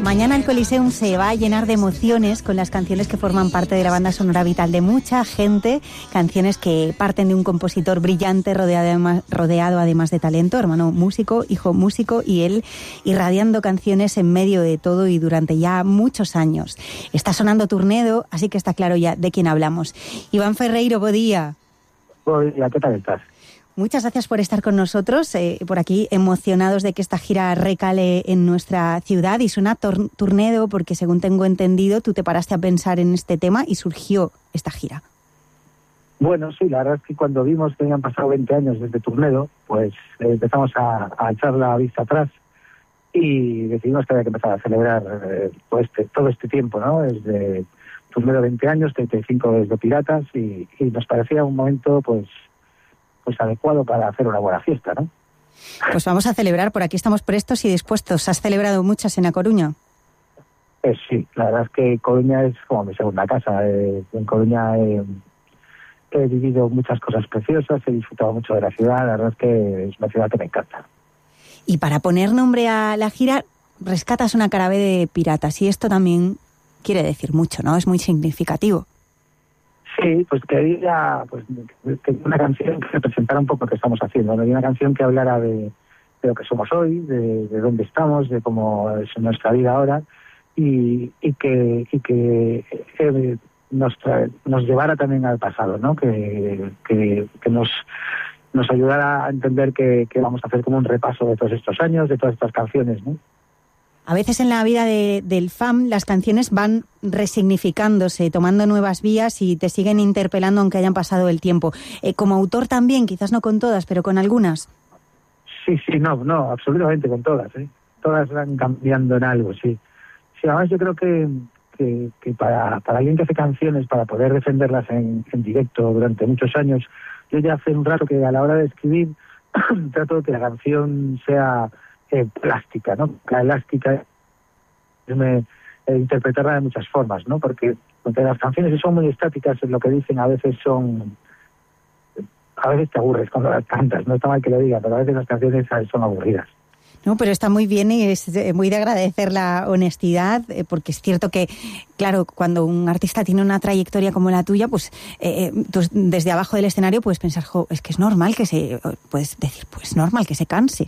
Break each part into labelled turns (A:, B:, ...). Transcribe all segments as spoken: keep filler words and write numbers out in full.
A: Mañana el Coliseum se va a llenar de emociones con las canciones que forman parte de la banda sonora vital de mucha gente, canciones que parten de un compositor brillante rodeado además, rodeado además de talento, hermano músico, hijo músico, y él irradiando canciones en medio de todo y durante ya muchos años. Está sonando Tornado, así que está claro ya de quién hablamos. Iván Ferreiro, buen día.
B: Buen día, ¿qué tal estás?
A: Muchas gracias por estar con nosotros, eh, por aquí emocionados de que esta gira recale en nuestra ciudad, y suena tor- Tornado porque, según tengo entendido, tú te paraste a pensar en este tema y surgió esta gira.
B: Bueno, sí, la verdad es que cuando vimos que habían pasado veinte años desde Tornado, pues eh, empezamos a, a echar la vista atrás y decidimos que había que empezar a celebrar eh, pues este, todo este tiempo, ¿no? Desde Tornado veinte años, treinta y cinco desde Piratas, y, y nos parecía un momento pues pues adecuado para hacer una buena fiesta, ¿no?
A: Pues vamos a celebrar, por aquí estamos prestos y dispuestos. ¿Has celebrado muchas en A Coruña?
B: Pues sí, la verdad es que Coruña es como mi segunda casa. Eh, en Coruña eh, he vivido muchas cosas preciosas, he disfrutado mucho de la ciudad, la verdad es que es una ciudad que me encanta.
A: Y para poner nombre a la gira, rescatas una Carabé de Piratas, y esto también quiere decir mucho, ¿no? Es muy significativo.
B: Sí, pues quería pues, que una canción que representara un poco lo que estamos haciendo, ¿no? Y una canción que hablara de, de lo que somos hoy, de, de dónde estamos, de cómo es nuestra vida ahora, y, y que, y que eh, nos, tra- nos llevara también al pasado, ¿no? Que, que, que nos, nos ayudara a entender que, que vamos a hacer como un repaso de todos estos años, de todas estas canciones, ¿no?
A: A veces en la vida de, del fan las canciones van resignificándose, tomando nuevas vías y te siguen interpelando aunque hayan pasado el tiempo. Eh, como autor también, quizás no con todas, pero con algunas.
B: Sí, sí, no, no, absolutamente con todas, ¿eh? Todas van cambiando en algo, sí. Sí, además yo creo que, que, que para, para alguien que hace canciones, para poder defenderlas en, en directo durante muchos años, yo ya hace un rato que a la hora de escribir trato de que la canción sea eh, plástica, ¿no? La elástica, me, eh, interpretarla de muchas formas, ¿no? Porque, porque las canciones son muy estáticas, lo que dicen a veces son... A veces te aburres cuando las cantas, no está mal que lo diga, pero a veces las canciones son aburridas.
A: No, pero está muy bien y es muy de agradecer la honestidad, eh, porque es cierto que, claro, cuando un artista tiene una trayectoria como la tuya, pues eh, tú desde abajo del escenario puedes pensar, jo, es que es normal que se... Puedes decir, pues normal que se canse.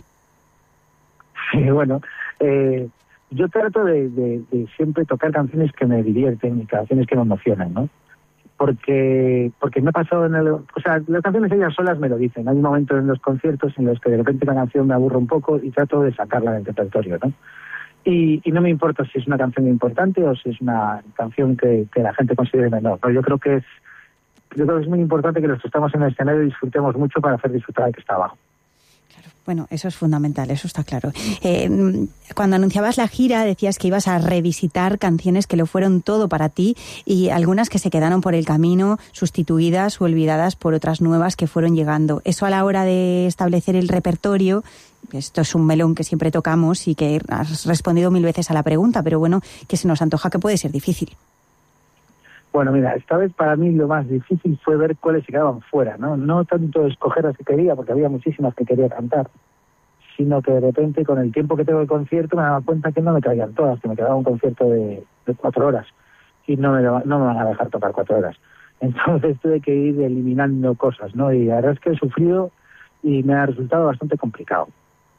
B: Sí, bueno, eh, yo trato de, de, de siempre tocar canciones que me divierten y canciones que me emocionan, ¿no? Porque porque me ha pasado en el... O sea, las canciones ellas solas me lo dicen. Hay momentos en los conciertos en los que de repente la canción me aburre un poco y trato de sacarla del repertorio, ¿no? Y, y no me importa si es una canción importante o si es una canción que, que la gente considere menor, ¿no? Yo creo que es yo creo que es muy importante que los que estamos en el escenario disfrutemos mucho para hacer disfrutar al que está abajo.
A: Bueno, eso es fundamental, eso está claro. Eh, cuando anunciabas la gira decías que ibas a revisitar canciones que lo fueron todo para ti y algunas que se quedaron por el camino, sustituidas o olvidadas por otras nuevas que fueron llegando. Eso a la hora de establecer el repertorio, esto es un melón que siempre tocamos y que has respondido mil veces a la pregunta, pero bueno, que se nos antoja que puede ser difícil.
B: Bueno, mira, esta vez para mí lo más difícil fue ver cuáles se quedaban fuera, ¿no? No tanto escoger las que quería, porque había muchísimas que quería cantar, sino que de repente con el tiempo que tengo de concierto me daba cuenta que no me caían todas, que me quedaba un concierto de, de cuatro horas y no me, no me van a dejar tocar cuatro horas. Entonces tuve que ir eliminando cosas, ¿no? Y la verdad es que he sufrido y me ha resultado bastante complicado.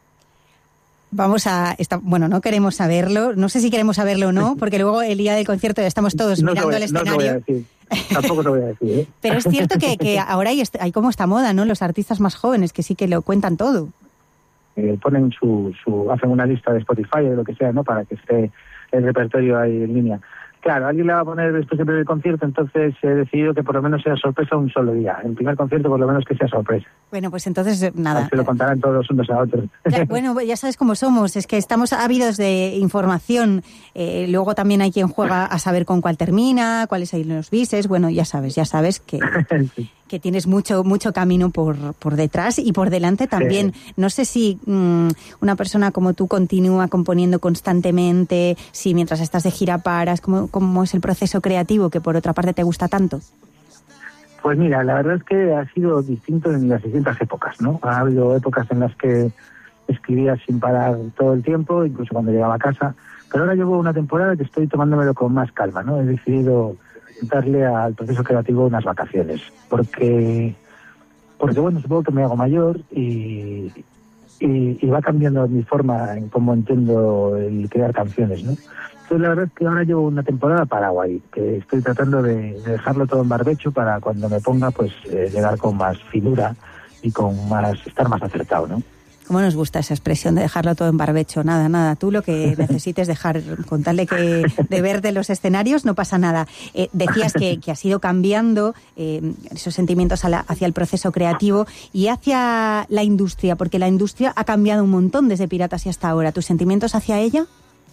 A: Vamos a... Esta, bueno, no queremos saberlo. No sé si queremos saberlo o no, porque luego el día del concierto ya estamos todos
B: no
A: mirando
B: voy,
A: el escenario.
B: No te voy a decir. Tampoco te voy a decir, ¿eh?
A: Pero es cierto que, que ahora hay, hay como esta moda, ¿no? Los artistas más jóvenes que sí que lo cuentan todo.
B: Eh, ponen su, su... hacen una lista de Spotify o de lo que sea, ¿no? Para que esté el repertorio ahí en línea. Claro, alguien le va a poner después del primer concierto, entonces he decidido que por lo menos sea sorpresa un solo día. El primer concierto por lo menos que sea sorpresa.
A: Bueno, pues entonces nada.
B: Se lo contarán todos unos a otros.
A: Ya, bueno, ya sabes cómo somos, es que estamos ávidos de información. Eh, luego también hay quien juega a saber con cuál termina, cuáles hay los bises. Bueno, ya sabes, ya sabes que... sí. que tienes mucho mucho camino por, por detrás y por delante también. Sí. No sé si mmm, una persona como tú continúa componiendo constantemente, si mientras estás de gira paras, ¿cómo, cómo es el proceso creativo que por otra parte te gusta tanto?
B: Pues mira, la verdad es que ha sido distinto en las distintas épocas, ¿no? Ha habido épocas en las que escribía sin parar todo el tiempo, incluso cuando llegaba a casa. Pero ahora llevo una temporada que estoy tomándomelo con más calma, ¿no? He decidido darle al proceso creativo unas vacaciones, porque, porque bueno, supongo que me hago mayor y, y, y va cambiando mi forma en cómo entiendo el crear canciones, ¿no? Entonces la verdad es que ahora llevo una temporada parado ahí, que estoy tratando de, de dejarlo todo en barbecho para cuando me ponga, pues eh, llegar con más finura y con más, estar más acertado, ¿no?
A: ¿Cómo nos gusta esa expresión de dejarlo todo en barbecho? Nada, nada. Tú lo que necesites dejar, contarle que de ver de los escenarios no pasa nada. Eh, decías que, que has ido cambiando eh, esos sentimientos a la, hacia el proceso creativo y hacia la industria, porque la industria ha cambiado un montón desde Piratas y hasta ahora. ¿Tus sentimientos hacia ella?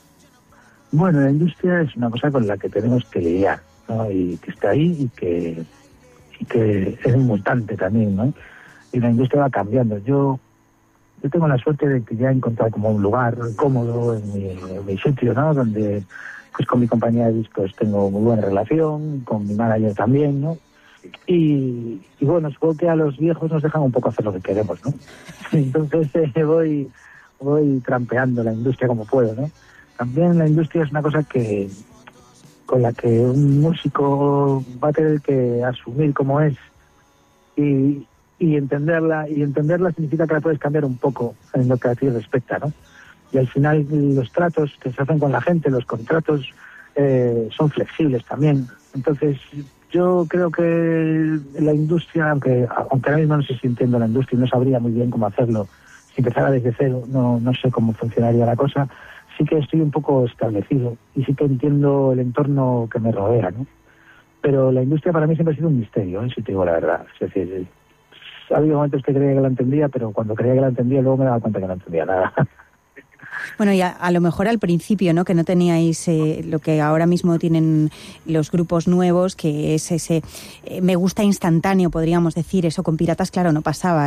B: Bueno, la industria es una cosa con la que tenemos que lidiar, ¿no? Y que está ahí y que, y que es un mutante también, ¿no? Y la industria va cambiando. Yo... Yo tengo la suerte de que ya he encontrado como un lugar cómodo en mi, en mi sitio, ¿no? Donde, pues con mi compañía de discos tengo muy buena relación, con mi manager también, ¿no? Y, y bueno, supongo que a los viejos nos dejan un poco hacer lo que queremos, ¿no? Entonces eh, voy, voy trampeando la industria como puedo, ¿no? También la industria es una cosa que con la que un músico va a tener que asumir como es y... y entenderla, y entenderla significa que la puedes cambiar un poco en lo que a ti respecta, ¿no? Y al final los tratos que se hacen con la gente, los contratos eh, son flexibles también. Entonces yo creo que la industria, aunque aunque ahora mismo no sé si entiendo la industria y no sabría muy bien cómo hacerlo, si empezara desde cero, no, no sé cómo funcionaría la cosa, sí que estoy un poco establecido y sí que entiendo el entorno que me rodea, ¿no? Pero la industria para mí siempre ha sido un misterio, ¿eh? Si te digo la verdad. Es decir, ha habido momentos que creía que la entendía, pero cuando creía que la entendía luego me daba cuenta que no entendía nada.
A: Bueno, y a, a lo mejor al principio, ¿no? Que no teníais eh, lo que ahora mismo tienen los grupos nuevos, que es ese eh, me gusta instantáneo, podríamos decir. Eso con Piratas, claro, no pasaba.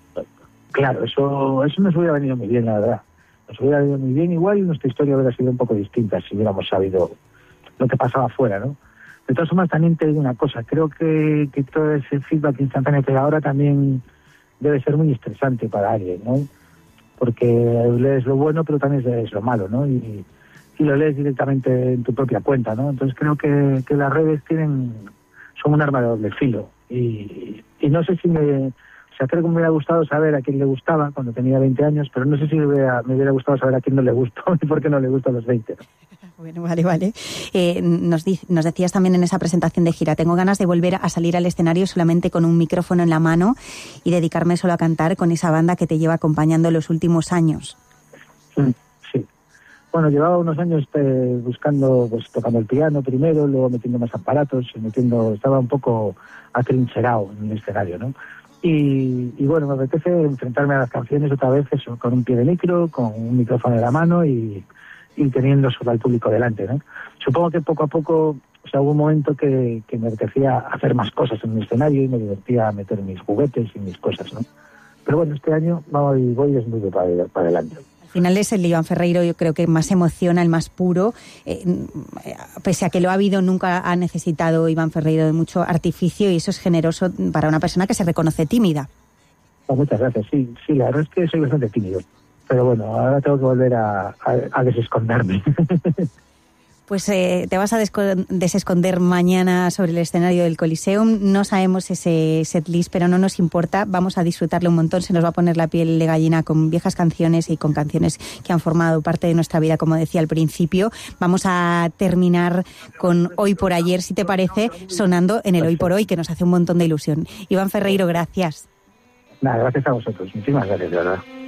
B: Claro, eso eso nos hubiera venido muy bien, la verdad. Nos hubiera venido muy bien. Igual nuestra historia hubiera sido un poco distinta si hubiéramos sabido lo que pasaba afuera, ¿no? De todas formas, también te digo una cosa, creo que, que todo ese feedback instantáneo que ahora también debe ser muy estresante para alguien, ¿no? Porque lees lo bueno, pero también lees lo malo, ¿no? Y, y lo lees directamente en tu propia cuenta, ¿no? Entonces creo que, que las redes tienen son un arma de doble filo. Y, y no sé si me... O sea, creo que me hubiera gustado saber a quién le gustaba cuando tenía veinte años, pero no sé si me hubiera, me hubiera gustado saber a quién no le gustó y por qué no le gusta a los veinte, ¿no?
A: Bueno, vale, vale. Eh, nos, di- nos decías también en esa presentación de gira, tengo ganas de volver a salir al escenario solamente con un micrófono en la mano y dedicarme solo a cantar con esa banda que te lleva acompañando los últimos años.
B: Sí, sí. Bueno, llevaba unos años eh, buscando, pues tocando el piano primero, luego metiendo más aparatos, metiendo, estaba un poco atrincherado en el escenario, ¿no? Y, y bueno, me apetece enfrentarme a las canciones otra vez, eso, con un pie de micro, con un micrófono en la mano y, y teniendo solo al público delante, ¿no? Supongo que poco a poco, o sea, hubo un momento que, que me apetecía hacer más cosas en mi escenario y me divertía meter mis juguetes y mis cosas, ¿no? Pero bueno, este año voy, voy desnudo para, para adelante.
A: Al final es el Iván Ferreiro, yo creo que más emociona, el más puro. Eh, pese a que lo ha habido, nunca ha necesitado Iván Ferreiro de mucho artificio y eso es generoso para una persona que se reconoce tímida.
B: Oh, muchas gracias, sí, sí, la verdad es que soy bastante tímido. Pero bueno, ahora tengo que volver a, a, a desesconderme.
A: Pues eh, te vas a desco- desesconder mañana sobre el escenario del Coliseum. No sabemos ese setlist, pero no nos importa. Vamos a disfrutarlo un montón. Se nos va a poner la piel de gallina con viejas canciones y con canciones que han formado parte de nuestra vida, como decía al principio. Vamos a terminar con Hoy por Ayer, si te parece, sonando en el Hoy por Hoy, que nos hace un montón de ilusión. Iván Ferreiro, gracias.
B: Nada, gracias a vosotros. Muchísimas gracias, de verdad.